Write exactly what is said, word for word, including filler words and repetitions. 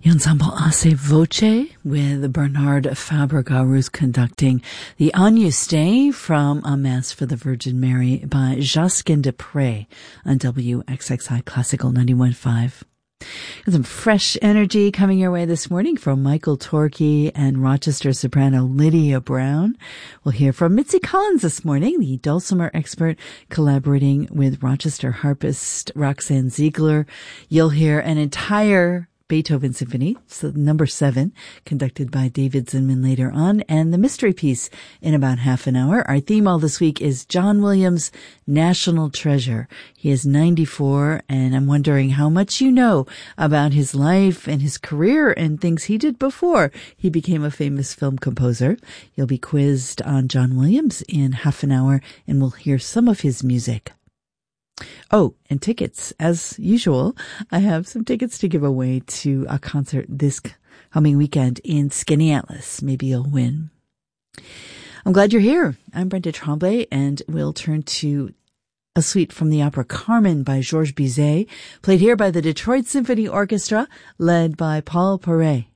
The ensemble Asse Voce with Bernard Fabregat conducting the Agnus Dei from A Mass for the Virgin Mary by Josquin des Prez on W X X I Classical ninety-one point five. Some fresh energy coming your way this morning from Michael Torkey and Rochester soprano Lydia Brown. We'll hear from Mitzi Collins this morning, the dulcimer expert collaborating with Rochester harpist Roxanne Ziegler. You'll hear an entire Beethoven Symphony, so number seven, conducted by David Zinman later on, and the mystery piece in about half an hour. Our theme all this week is John Williams, National Treasure. He is ninety-four, and I'm wondering how much you know about his life and his career and things he did before he became a famous film composer. You'll be quizzed on John Williams in half an hour, and we'll hear some of his music. Oh, and tickets. As usual, I have some tickets to give away to a concert this coming weekend in Skinny Atlas. Maybe you'll win. I'm glad you're here. I'm Brenda Tremblay, and we'll turn to a suite from the opera Carmen by Georges Bizet, played here by the Detroit Symphony Orchestra, led by Paul Paray.